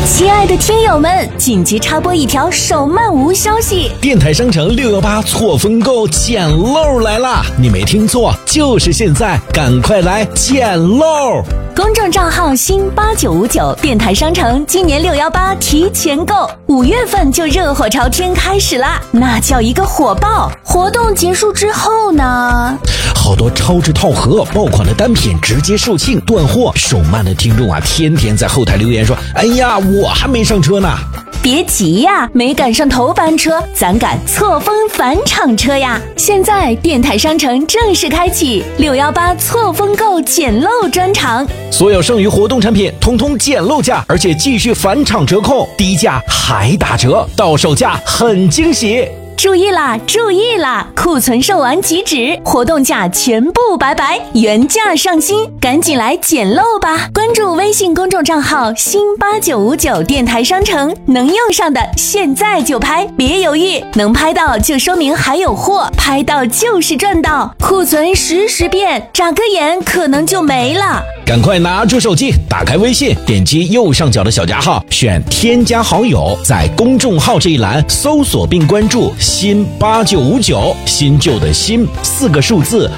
亲爱的听友们，紧急插播一条手慢无消息， 电台商城618错峰购捡漏来啦！你没听错，就是现在，赶快来捡漏！ 公众账号新8959，电台商城今年618提前购，5月份就热火朝天开始啦，那叫一个火爆！活动结束之后呢， 好多超值套盒、爆款的单品直接售罄断货，手慢的听众啊，天天在后台留言说：“哎呀，我还没上车呢。” 别急呀，没赶上头班车，咱赶错峰返场车呀！现在电台商城正式开启618错峰购捡漏专场， 所有剩余活动产品统统捡漏价，而且继续返场折扣，低价还打折，到手价很惊喜。 注意啦，注意啦！库存售完即止，活动价全部拜拜，原价上新，赶紧来捡漏吧！关注微信公众账号新8959电台商城，能用上的现在就拍，别犹豫，能拍到就说明还有货，拍到就是赚到，库存实时变，眨个眼可能就没了。 赶快拿出手机，打开微信，点击右上角的小加号，选添加好友，在公众号这一栏搜索并关注新8959，新旧的新4个数字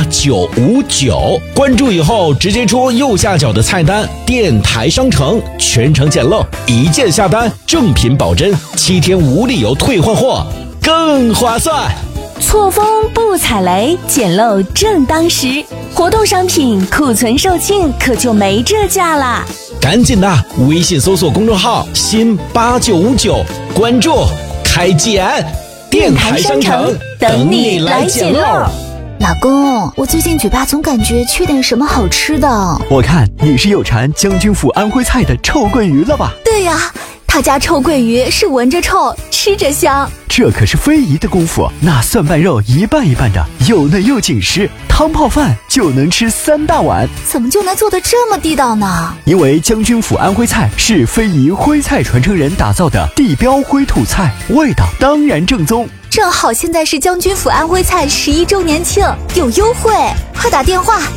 8959，关注以后直接戳右下角的菜单电台商城，全程捡漏，一键下单，正品保真，7天无理由退换货，更划算。 错峰不踩雷，捡漏正当时，活动商品库存售罄可就没这价啦！ 赶紧的，微信搜索公众号新8959，关注开捡，电台商城等你来捡漏。 老公，我最近嘴巴总感觉缺点什么好吃的。 我看你是有馋将军府安徽菜的臭鳜鱼了吧？ 对呀，他家臭鳜鱼是闻着臭，吃着香。 这可是非遗的功夫，那蒜瓣肉一半一半的，又嫩又紧实，汤泡饭就能吃3大碗。 怎么就能做得这么地道呢？ 因为将军府安徽菜是非遗徽菜传承人打造的地标徽土菜，味道当然正宗。 正好现在是将军府安徽菜11周年庆，有优惠，快打电话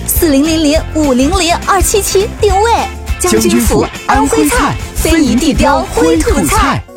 4000500277定位。 将军府安徽菜，非遗地标徽土菜。